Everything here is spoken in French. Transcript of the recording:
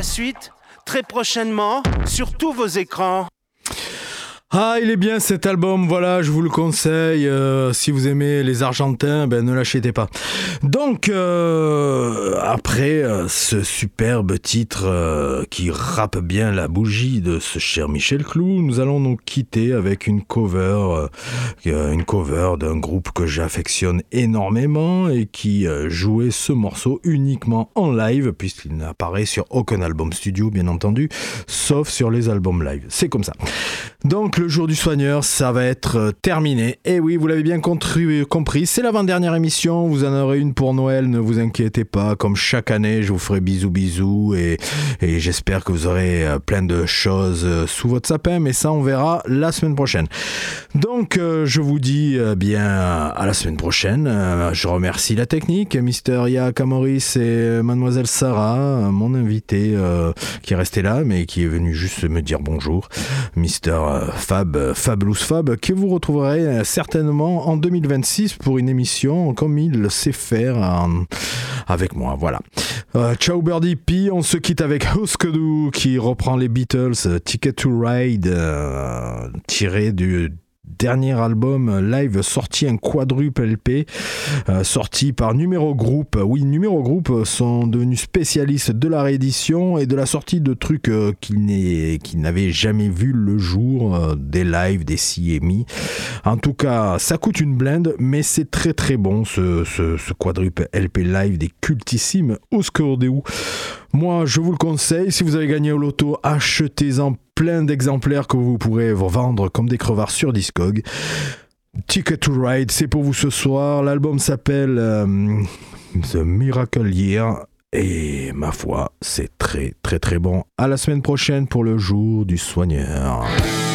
suite, très prochainement, sur tous vos écrans. Ah, il est bien cet album, voilà, je vous le conseille. Si vous aimez les Argentins, ne l'achetez pas. Donc, après ce superbe titre qui rappe bien la bougie de ce cher Michel Clou, nous allons nous quitter avec une cover d'un groupe que j'affectionne énormément et qui jouait ce morceau uniquement en live, puisqu'il n'apparaît sur aucun album studio, bien entendu, sauf sur les albums live. C'est comme ça. Donc, le jour du soigneur, ça va être terminé. Et oui, vous l'avez bien compris, c'est l'avant-dernière émission. Vous en aurez une pour Noël, ne vous inquiétez pas. Comme chaque année, je vous ferai bisous et j'espère que vous aurez plein de choses sous votre sapin. Mais ça, on verra la semaine prochaine. Donc, je vous dis bien à la semaine prochaine. Je remercie la technique, Mister Yaak Amoris et Mademoiselle Sarah, mon invité qui est resté là, mais qui est venu juste me dire bonjour. Mister Fabulous Fab, que vous retrouverez certainement en 2026 pour une émission comme il sait faire avec moi. Voilà. Ciao Birdie P, on se quitte avec Husker Du qui reprend les Beatles, Ticket to Ride, tiré du dernier album live sorti, un quadruple LP sorti par Numéro Group. Oui, Numéro Group sont devenus spécialistes de la réédition et de la sortie de trucs qui n'avaient jamais vu le jour, des lives, des CMI. En tout cas, ça coûte une blinde, mais c'est très très bon ce quadruple LP live des cultissimes Husker Du. Moi, je vous le conseille. Si vous avez gagné au loto, achetez-en plein d'exemplaires que vous pourrez vous vendre comme des crevards sur Discog. Ticket to Ride, c'est pour vous ce soir. L'album s'appelle The Miracle Year. Et ma foi, c'est très très très bon. À la semaine prochaine pour le jour du soigneur.